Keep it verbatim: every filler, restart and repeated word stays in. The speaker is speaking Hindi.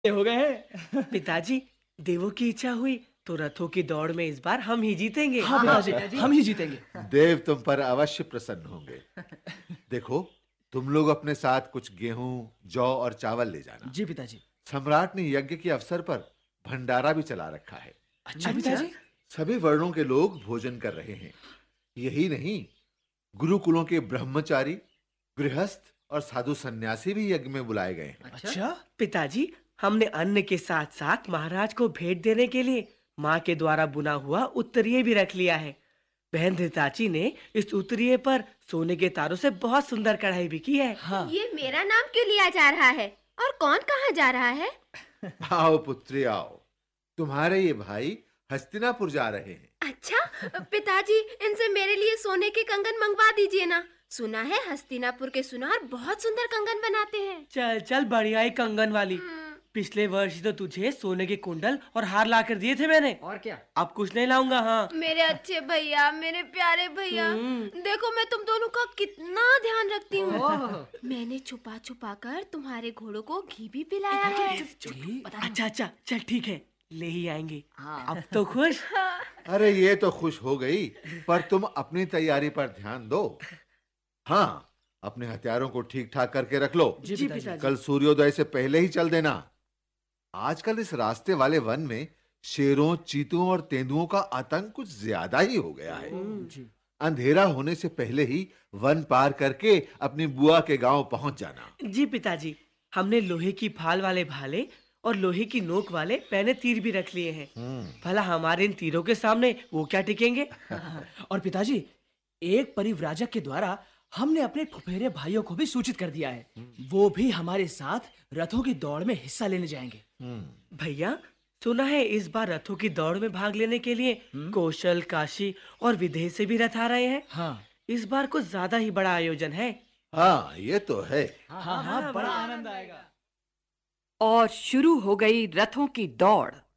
हो गए हैं। पिताजी, देवों की इच्छा हुई तो रथों की दौड़ में इस बार हम ही जीतेंगे। हाँ पिताजी, हम ही जीतेंगे। देव तुम पर अवश्य प्रसन्न होंगे। देखो, तुम लोग अपने साथ कुछ गेहूं, जौ और चावल ले जाना। जी पिताजी। सम्राट ने यज्ञ के अवसर पर भंडारा भी चला रखा है। अच्छा पिताजी। सभी वर्णों के लोग भोजन कर रहे हैं। यही नहीं, गुरुकुलों के ब्रह्मचारी, गृहस्थ और साधु सन्यासी भी यज्ञ में बुलाए गए हैं। अच्छा पिताजी, हमने अन्न के साथ साथ महाराज को भेंट देने के लिए माँ के द्वारा बुना हुआ उत्तरीय भी रख लिया है। बहन धृताची ने इस उत्तरीय पर सोने के तारों से बहुत सुंदर कढ़ाई भी की है। हाँ। ये मेरा नाम क्यों लिया जा रहा है और कौन कहाँ जा रहा है? आओ पुत्री आओ, तुम्हारे ये भाई हस्तिनापुर जा रहे हैं। अच्छा पिताजी, इनसे मेरे लिए सोने के कंगन मंगवा दीजिए ना। सुना है हस्तिनापुर के सुनार बहुत सुंदर कंगन बनाते हैं। चल चल, बढ़िया ही कंगन वाली। पिछले वर्ष ही तो तुझे सोने के कुंडल और हार ला कर दिए थे मैंने। और क्या? अब कुछ नहीं लाऊंगा। हाँ मेरे अच्छे भैया, मेरे प्यारे भैया, देखो मैं तुम दोनों का कितना ध्यान रखती हूँ। मैंने छुपा छुपा कर तुम्हारे घोड़ों को घी भी पिलाया है। अच्छा अच्छा, चल ठीक है, ले ही आएंगे। अब तो खुश। अरे ये तो खुश हो गई, पर तुम अपनी तैयारी पर ध्यान दो। हाँ, अपने हथियारों को ठीक ठाक करके रख लो। जी पिताजी। कल सूर्योदय से पहले ही चल देना। आजकल इस रास्ते वाले वन में शेरों, चीतों और तेंदुओं का आतंक कुछ ज्यादा ही हो गया है। अंधेरा होने से पहले ही वन पार करके अपनी बुआ के गांव पहुंच जाना। जी पिताजी, हमने लोहे की फाल वाले भाले और लोहे की नोक वाले पैने तीर भी रख लिए हैं। भला हमारे इन तीरों के सामने वो क्या टिकेंगे। और पिताजी, एक परिव्राजक के द्वारा हमने अपने फुफेरे भाइयों को भी सूचित कर दिया है। वो भी हमारे साथ रथों की दौड़ में हिस्सा लेने जाएंगे। भैया, सुना है इस बार रथों की दौड़ में भाग लेने के लिए कौशल, काशी और विदेश से भी रथ आ रहे हैं। हाँ। इस बार कुछ ज्यादा ही बड़ा आयोजन है। हाँ, ये तो है। हाँ हाँ, बड़ा आनंद आएगा। और शुरू हो गई रथों की दौड़।